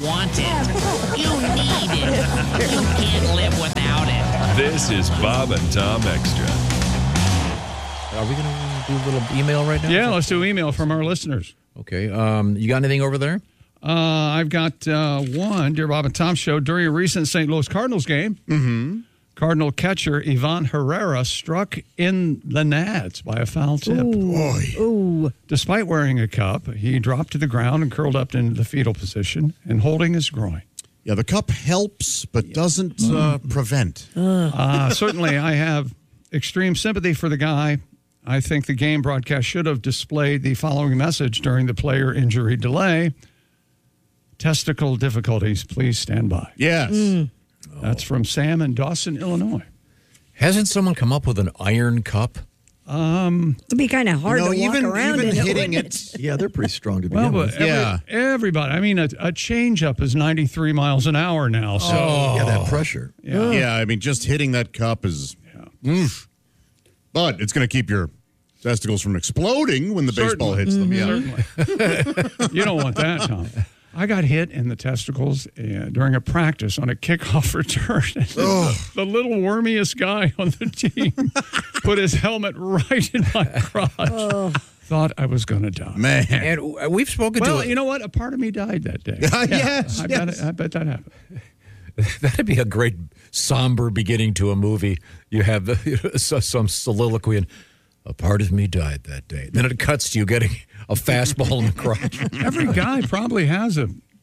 Want it. You need it. You can't live without it. This is Bob and Tom Extra. Are we going to do a little email right now? Yeah, let's do email from our listeners. Okay. You got anything over there? I've got one, Dear Bob and Tom Show. During a recent St. Louis Cardinals game, Cardinal catcher Ivan Herrera struck in the nads by a foul tip. Ooh. Despite wearing a cup, he dropped to the ground and curled up into the fetal position and holding his groin. Yeah, the cup helps, but doesn't prevent. Certainly, I have extreme sympathy for the guy. I think the game broadcast should have displayed the following message during the player injury delay. Testicle difficulties, please stand by. Yes. That's from Sam in Dawson, Illinois. Hasn't someone come up with an iron cup? It'd be kind of hard to walk even around in hitting it. Yeah, they're pretty strong to Well, begin but with. everybody. I mean, a changeup is 93 miles an hour now. So, Yeah, that pressure. Yeah, I mean, just hitting that cup is... Oof. But it's going to keep your testicles from exploding when the baseball hits them. Yeah. certainly. You don't want that, Tom. I got hit in the testicles during a practice on a kickoff return. The little wormiest guy on the team put his helmet right in my crotch. Thought I was going to die. Man. And we've spoken to... Well, you know what? A part of me died that day. Yes, I bet that happened. That'd be a great somber beginning to a movie. You have some soliloquy and a part of me died that day. Then it cuts to you getting a fastball in the crotch. Every guy probably has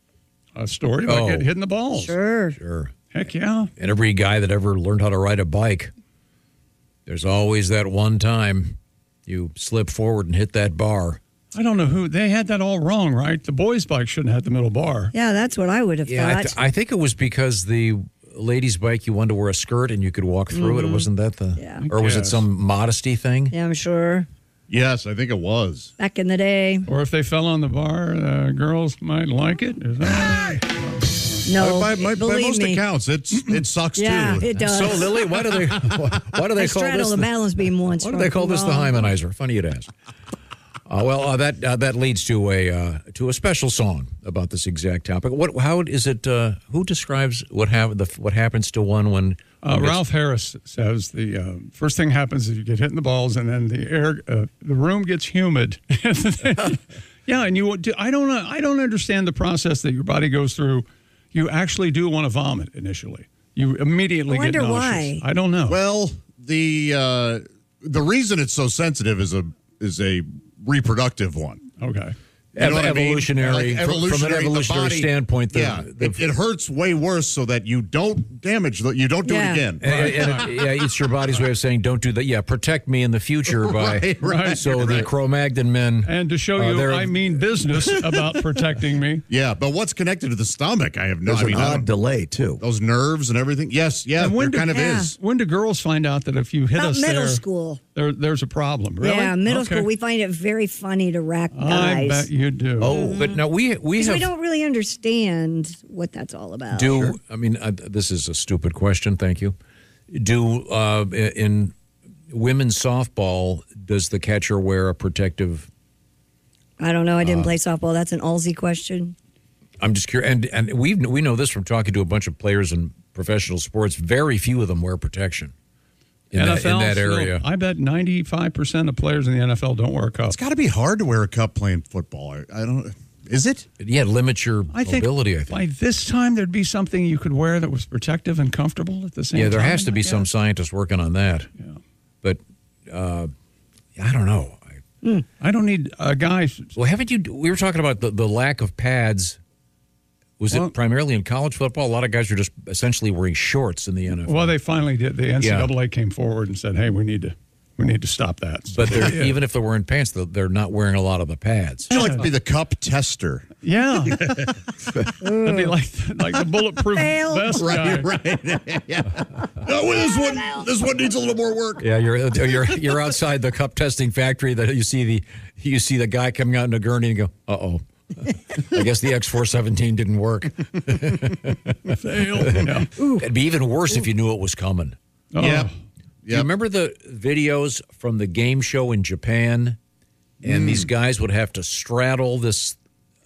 a story about getting hit in the balls. Sure. Heck yeah. And every guy that ever learned how to ride a bike, there's always that one time you slip forward and hit that bar. I don't know who. They had that all wrong, right? The boys' bike shouldn't have the middle bar. Yeah, that's what I would have thought. I think it was because the ladies' bike, you wanted to wear a skirt and you could walk through it. Wasn't that the... Yeah. Or was it Yes. some modesty thing? Yeah, I'm sure. Yes, I think it was. Back in the day. Or if they fell on the bar, girls might like it. Is that No, by believe most me. accounts, it sucks Yeah, too. it does. So, Lily, why do they call I this? straddled the balance beam once. Why do they call this the Hymenizer? Funny you'd ask. That leads to a special song about this exact topic. How is it? Who describes what happens to one when? Ralph Harris says the first thing happens is you get hit in the balls, and then the room gets humid. Yeah, and I don't understand the process that your body goes through. You actually do want to vomit initially. You immediately get nauseous. why. I don't know. Well, the reason it's so sensitive is a reproductive one. Okay. You know what I mean? Evolutionary, Like from an the evolutionary body- standpoint, it hurts way worse so that you don't damage, you don't do it again. It's your body's way of saying, don't do that. Yeah, protect me in the future by Right. So the Cro-Magnon men. And to show you I mean business about protecting me. Yeah, but what's connected to the stomach? I have no There's idea. an odd delay, too. Those nerves and everything. Yes, yeah, And when there kind of yeah. is. When do girls find out that if you hit About us middle school. there's a problem? Really? Yeah, middle Okay. school. We find it very funny to rack I guys. bet you do. Oh, but now we Because have. we don't really understand what that's all about. I mean, this is a stupid question. Thank you. In women's softball, does the catcher wear a protective? I don't know. I didn't play softball. That's an Allsy question. I'm just curious, and we know this from talking to a bunch of players in professional sports. Very few of them wear protection in NFL, that area. I bet 95% of players in the NFL don't wear a cup. It's got to be hard to wear a cup playing football. I don't. Is it? Yeah, limit your mobility. I think by this time there'd be something you could wear that was protective and comfortable at the same time. Yeah, there has to be some scientists working on that. Yeah. But I don't know. I don't need guys. Well, haven't you? We were talking about the lack of pads. Was it primarily in college football? A lot of guys are just essentially wearing shorts in the NFL. Well, they finally did. The NCAA came forward and said, "Hey, we need to stop that." So, but even if they're wearing pants, they're not wearing a lot of the pads. I'd like to be the cup tester. Yeah, that'd be like the bulletproof vest guy. Right. Yeah. No, this one needs a little more work. Yeah, you're outside the cup testing factory. That you see the guy coming out in a gurney and go, "Uh-oh. I guess the X417 didn't work." Fail. Yeah. It'd be even worse if you knew it was coming. Oh. Yeah. Do you remember the videos from the game show in Japan? And these guys would have to straddle this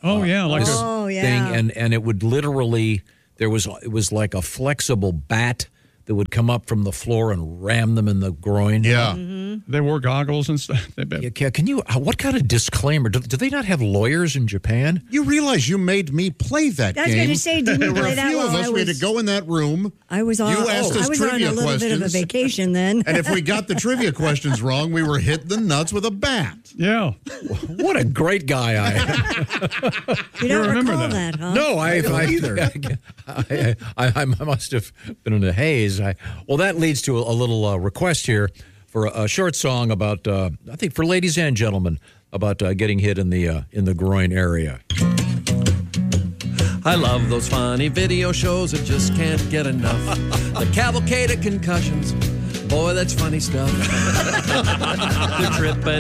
Oh, yeah. Like Oh, yeah. thing, and it would literally it was like a flexible bat that would come up from the floor and ram them in the groin. Yeah. they wore goggles and stuff. Yeah, can you? What kind of disclaimer? Do they not have lawyers in Japan? You realize you made me play that I game. was going to say, didn't you There were play a that few while of us. We had to go in that room. I was on. You asked us I was on a trivia little bit of a questions. vacation then. And if we got the trivia questions wrong, we were hit the nuts with a bat. Yeah. What a great guy I am! You don't remember recall that. that, huh? No, I either. I must have been in a haze. Well, that leads to a little request here for a short song about, I think, for ladies and gentlemen, about getting hit in the groin area. I love those funny video shows, I just can't get enough. The cavalcade of concussions, boy, that's funny stuff. The tripping